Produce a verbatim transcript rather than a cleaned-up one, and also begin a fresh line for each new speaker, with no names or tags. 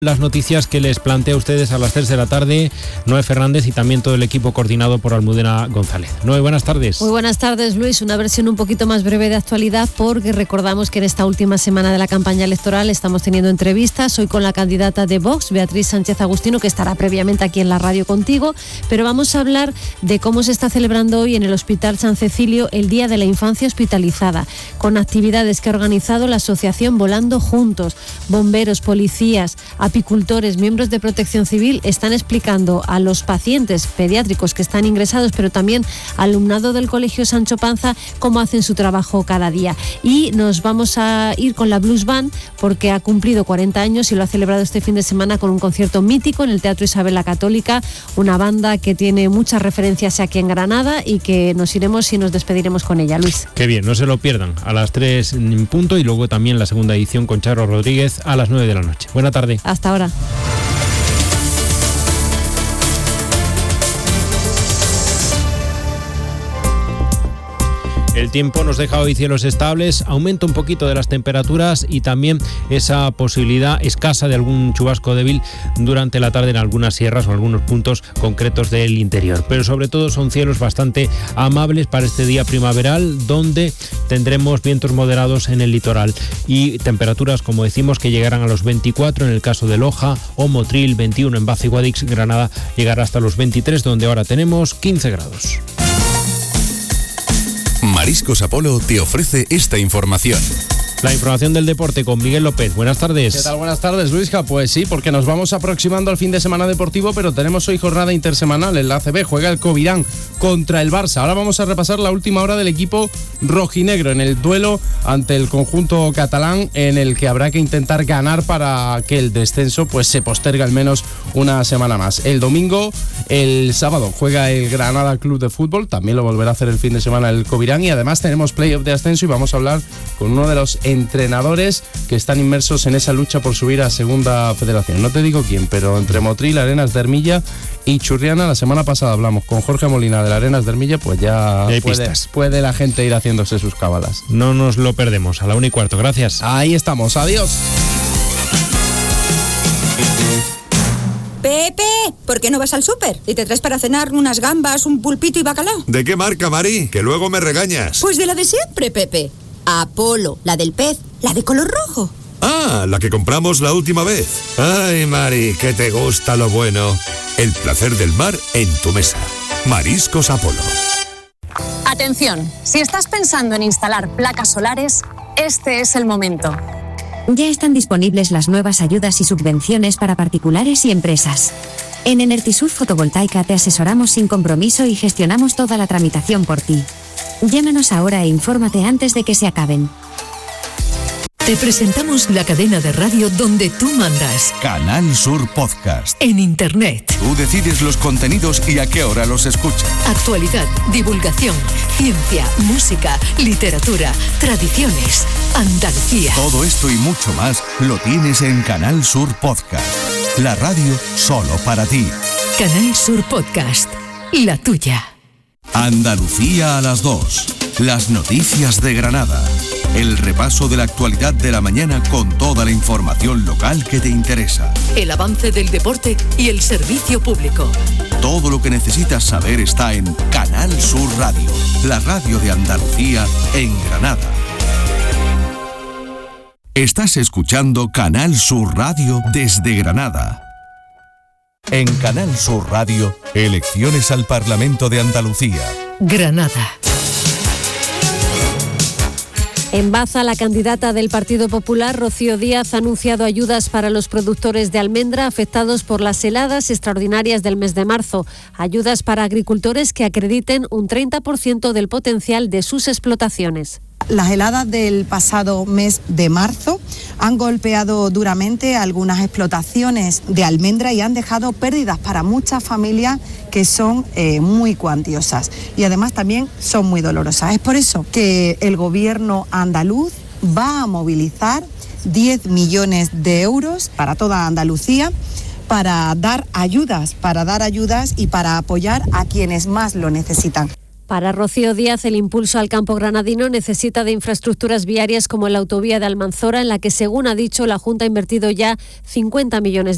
Las noticias que les plantea a ustedes a las tres de la tarde, Noé Fernández y también todo el equipo coordinado por Almudena González. Noé, buenas tardes.
Muy buenas tardes, Luis. Una versión un poquito más breve de actualidad porque recordamos que en esta última semana de la campaña electoral estamos teniendo entrevistas. Hoy con la candidata de Vox, Beatriz Sánchez Agustino, que estará previamente aquí en la radio contigo. Pero vamos a hablar de cómo se está celebrando hoy en el Hospital San Cecilio el Día de la Infancia Hospitalizada, con actividades que ha organizado la asociación Volando Juntos. Bomberos, policías, apicultores, miembros de Protección Civil están explicando a los pacientes pediátricos que están ingresados, pero también alumnado del Colegio Sancho Panza, cómo hacen su trabajo cada día. Y nos vamos a ir con la Blues Band porque ha cumplido cuarenta años y lo ha celebrado este fin de semana con un concierto mítico en el Teatro Isabel la Católica, una banda que tiene muchas referencias aquí en Granada y que nos iremos y nos despediremos con ella. Luis.
Qué bien, no se lo pierdan, a las tres en punto y luego también la segunda edición con Charo Rodríguez a las nueve de la noche. Buena tarde.
Hasta ahora.
El tiempo nos deja hoy cielos estables, aumenta un poquito de las temperaturas y también esa posibilidad escasa de algún chubasco débil durante la tarde en algunas sierras o algunos puntos concretos del interior. Pero sobre todo son cielos bastante amables para este día primaveral, donde tendremos vientos moderados en el litoral y temperaturas, como decimos, que llegarán a los veinticuatro en el caso de Loja o Motril, veintiuno en Baza y Guadix. Granada llegará hasta los veintitrés, donde ahora tenemos quince grados.
Mariscos Apolo te ofrece esta información.
La información del deporte con Miguel López. Buenas tardes.
¿Qué tal? Buenas tardes, Luisja. Pues sí, porque nos vamos aproximando al fin de semana deportivo, pero tenemos hoy jornada intersemanal. En la A C B juega el Covirán contra el Barça. Ahora vamos a repasar la última hora del equipo rojinegro en el duelo ante el conjunto catalán, en el que habrá que intentar ganar para que el descenso pues se postergue al menos una semana más. El domingo, el sábado, juega el Granada Club de Fútbol. También lo volverá a hacer el fin de semana el Covirán. Y además tenemos playoff de ascenso y vamos a hablar con uno de los entrenadores que están inmersos en esa lucha por subir a Segunda Federación. No te digo quién, pero entre Motril, Arenas de Hermilla y Churriana, la semana pasada hablamos con Jorge Molina de la Arenas de Hermilla, pues ya puede, puede la gente ir haciéndose sus cábalas.
No nos lo perdemos, a la una y cuarto. Gracias.
Ahí estamos, adiós.
Pepe, ¿por qué no vas al súper? Y te traes para cenar unas gambas, un pulpito y bacalao.
¿De qué marca, Mari? Que luego me regañas.
Pues de la de siempre, Pepe. Apolo, la del pez, la de color rojo.
Ah, la que compramos la última vez. Ay, Mari, que te gusta lo bueno. El placer del mar en tu mesa. Mariscos Apolo.
Atención, si estás pensando en instalar placas solares, este es el momento.
Ya están disponibles las nuevas ayudas y subvenciones para particulares y empresas. En Enertisur Fotovoltaica te asesoramos sin compromiso y gestionamos toda la tramitación por ti. Llámanos ahora e infórmate antes de que se acaben.
Te presentamos la cadena de radio donde tú mandas.
Canal Sur Podcast.
En Internet.
Tú decides los contenidos y a qué hora los escuchas.
Actualidad, divulgación, ciencia, música, literatura, tradiciones, Andalucía.
Todo esto y mucho más lo tienes en Canal Sur Podcast. La radio solo para ti.
Canal Sur Podcast. La tuya.
Andalucía a las dos. Las noticias de Granada. El repaso de la actualidad de la mañana con toda la información local que te interesa.
El avance del deporte y el servicio público.
Todo lo que necesitas saber está en Canal Sur Radio, la radio de Andalucía en Granada. Estás escuchando Canal Sur Radio desde Granada. En Canal Sur Radio, elecciones al Parlamento de Andalucía.
Granada.
En Baza, la candidata del Partido Popular, Rocío Díaz, ha anunciado ayudas para los productores de almendra afectados por las heladas extraordinarias del mes de marzo. Ayudas para agricultores que acrediten un treinta por ciento del potencial de sus explotaciones.
Las heladas del pasado mes de marzo han golpeado duramente algunas explotaciones de almendra y han dejado pérdidas para muchas familias que son eh, muy cuantiosas y además también son muy dolorosas. Es por eso que el gobierno andaluz va a movilizar diez millones de euros para toda Andalucía para dar ayudas, para dar ayudas y para apoyar a quienes más lo necesitan.
Para Rocío Díaz, el impulso al campo granadino necesita de infraestructuras viarias como la autovía de Almanzora, en la que, según ha dicho, la Junta ha invertido ya cincuenta millones de euros.